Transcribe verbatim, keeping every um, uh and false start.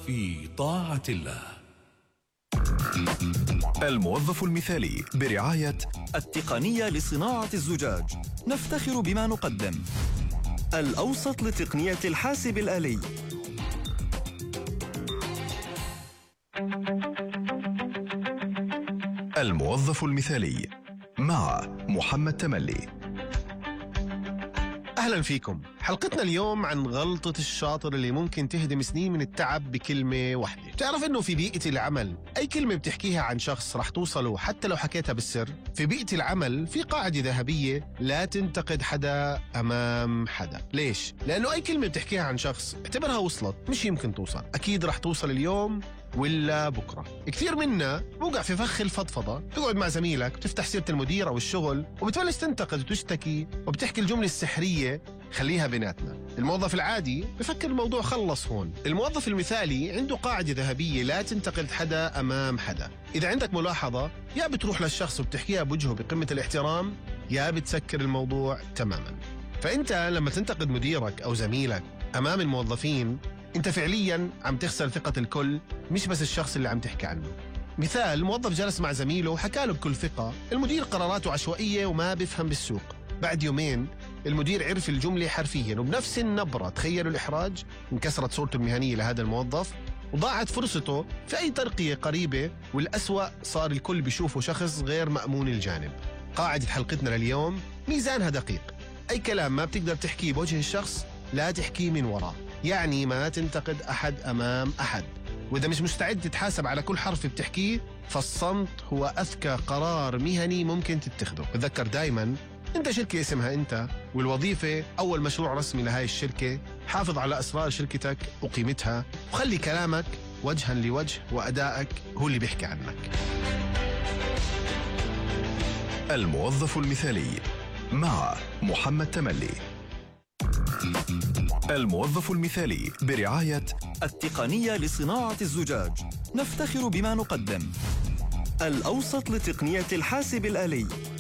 في طاعة الله. الموظف المثالي برعاية التقنية لصناعة الزجاج، نفتخر بما نقدم. الأوسط لتقنية الحاسب الآلي. الموظف المثالي مع محمد تملي. أهلا فيكم. حلقتنا اليوم عن غلطة الشاطر اللي ممكن تهدم سنين من التعب بكلمة واحدة. تعرف إنه في بيئة العمل أي كلمة بتحكيها عن شخص رح توصله حتى لو حكيتها بالسر. في بيئة العمل في قاعدة ذهبية: لا تنتقد حدا أمام حدا. ليش؟ لأنه أي كلمة بتحكيها عن شخص اعتبرها وصلت، مش يمكن توصل، أكيد رح توصل اليوم ولا بكرة. كثير منا بوقع في فخ الفضفضة. تقعد مع زميلك بتفتح سيرة المدير أو الشغل وبتبلش تنتقد وتشتكي وبتحكي الجملة السحرية خليها بيناتنا. الموظف العادي بفكر الموضوع خلص هون. الموظف المثالي عنده قاعدة ذهبية: لا تنتقد حدا أمام حدا. إذا عندك ملاحظة يا بتروح للشخص وبتحكيها بوجهه بقمة الاحترام، يا بتسكر الموضوع تماما. فأنت لما تنتقد مديرك أو زميلك أمام الموظفين انت فعليا عم تخسر ثقة الكل، مش بس الشخص اللي عم تحكي عنه. مثال: موظف جلس مع زميله وحكى له بكل ثقة المدير قراراته عشوائية وما بيفهم بالسوق. بعد يومين المدير عرف الجملة حرفيا وبنفس النبرة. تخيلوا الإحراج. انكسرت صورته المهنية لهذا الموظف وضاعت فرصته في أي ترقية قريبة، والأسوأ صار الكل بيشوفه شخص غير مأمون الجانب. قاعدة حلقتنا لليوم ميزانها دقيق: أي كلام ما بتقدر تحكيه بوجه الشخص لا تحكيه من وراه. يعني ما تنتقد أحد أمام أحد، وإذا مش مستعد تتحاسب على كل حرف بتحكيه فالصمت هو أذكى قرار مهني ممكن تتخذه. تذكر دايما أنت شركة اسمها أنت، والوظيفة أول مشروع رسمي لهاي الشركة. حافظ على أسرار شركتك وقيمتها وخلي كلامك وجها لوجه وأدائك هو اللي بيحكي عنك. الموظف المثالي مع محمد تملي. الموظف المثالي برعاية التقنية لصناعة الزجاج، نفتخر بما نقدم. الأوسط لتقنية الحاسب الآلي.